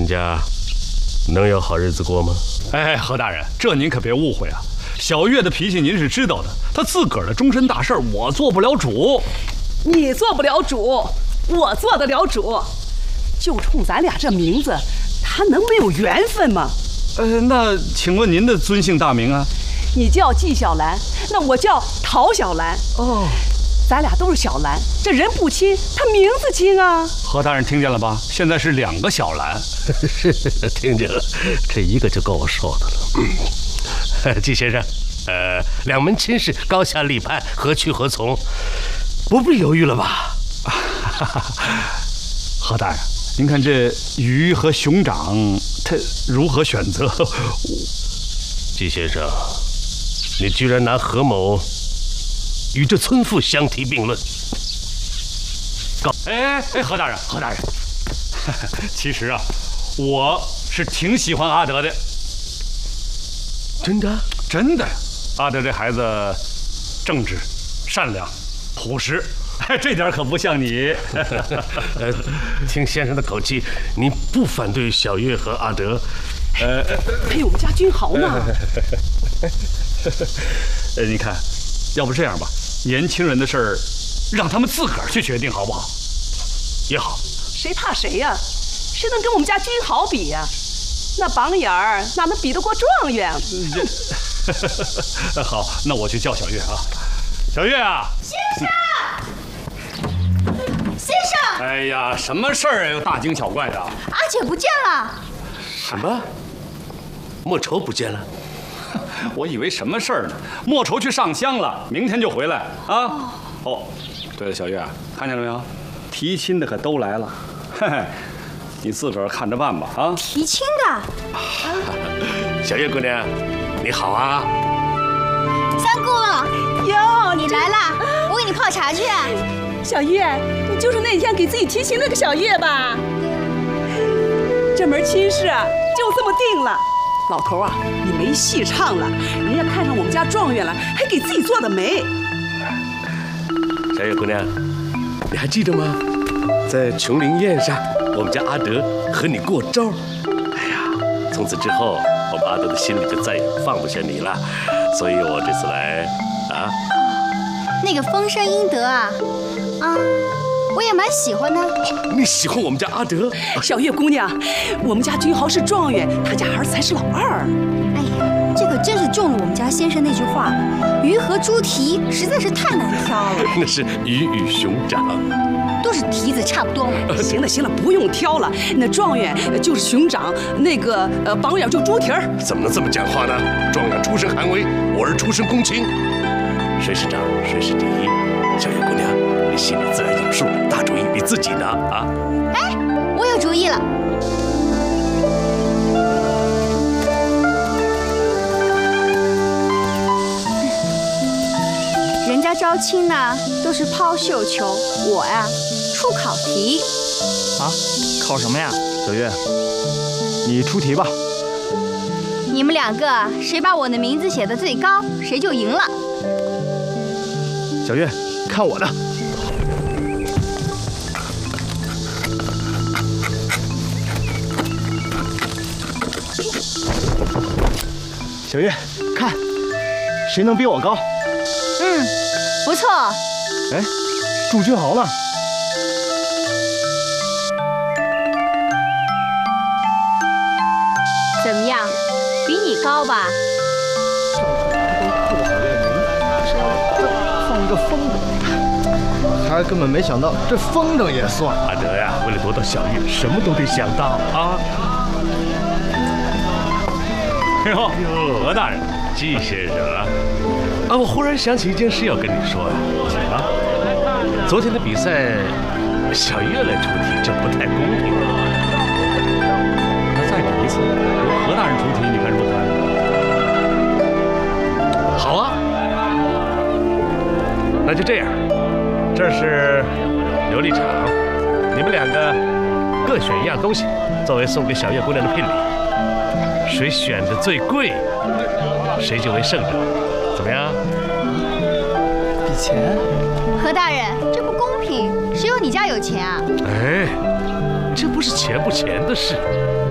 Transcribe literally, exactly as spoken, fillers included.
人家能有好日子过吗？ 哎，何大人，这您可别误会啊。小月的脾气您是知道的，她自个儿的终身大事我做不了主。 你做不了主，我做得了主。就冲咱俩这名字，他能没有缘分吗？ 呃，那请问您的尊姓大名啊？ 你叫纪晓岚，那我叫陶小兰。哦，咱俩都是小兰，这人不亲，他名字亲啊。 何大人听见了吧？现在是两个小兰。 是，听见了，这一个就够我说的了。嗯，季先生，呃，两门亲事高下立判，何去何从？不必犹豫了吧？ 何大人，您看这鱼和熊掌，他如何选择？ 季先生，你居然拿何某与这村妇相提并论。 哎哎，何大人，何大人，其实啊，我是挺喜欢阿德的。 真的？ 真的，阿德这孩子正直、善良、朴实，哎，这点可不像你。 呃，听先生的口气，你不反对小月和阿德？ 呃，还有我们家君豪呢。 呃，你看，要不这样吧，年轻人的事儿，让他们自个儿去决定，好不好？也好。 谁怕谁呀？谁能跟我们家君豪比呀？那榜眼儿哪能比得过状元？ 好，那我去叫小月啊。小月啊， 先生，先生。 哎呀，什么事儿啊？又大惊小怪的。 阿姐不见了。 什么？莫愁不见了？ 我以为什么事儿呢？莫愁去上香了，明天就回来啊。哦，对了，小月，看见了没有？提亲的可都来了，嘿嘿，你自个儿看着办吧啊。 提亲的。 小月姑娘，你好啊。 三姑， 哟， 你来了，我给你泡茶去。 小月，你就是那天给自己提亲那个小月吧？这门亲事啊，就这么定了。老头啊，你没戏唱了，人家看上我们家状元了，还给自己做的媒。 小月姑娘，你还记得吗？在琼林宴上，我们家阿德和你过招。哎呀，从此之后，我们阿德的心里就再也放不下你了。所以我这次来，啊， 那个风声英德啊，啊，我也蛮喜欢的。 你喜欢我们家阿德？ 小月姑娘，我们家君豪是状元，他家儿子才是老二。 哎呀，这可真是中了我们家先生那句话，鱼和猪蹄实在是太难挑了。 那是鱼与熊掌， 都是蹄子差不多嘛。 行了行了，不用挑了，那状元就是熊掌，那个呃榜眼就猪蹄儿。 怎么能这么讲话呢？状元出身寒微，我儿出身公卿，谁是长谁是第一。小月姑娘，你心里自然有数，大主意你自己拿啊。 哎，我有主意了。人家招亲呢都是抛绣球，我呀出考题。 啊，考什么呀？小月，你出题吧。 你们两个谁把我的名字写得最高，谁就赢了。 小月，看我的。小月，看，谁能比我高？ 嗯，不错。 哎，祝君豪呢？ 怎么样，比你高吧？ 放一个风筝，还根本没想到这风筝也算。 阿德呀，为了夺到小月，什么都得想到啊。 哎呦，何大人， 季先生啊，啊，我忽然想起一件事要跟你说呀。啊，昨天的比赛，小月来出题，这不太公平啊。 那再比一次，由何大人出题，你看如何？ 好啊，那就这样，这是琉璃厂，你们两个各选一样东西，作为送给小月姑娘的聘礼。谁选的最贵，谁就为胜者，怎么样？ 比钱？ 何大人，这不公平，谁有你家有钱啊？ 哎，这不是钱不钱的事，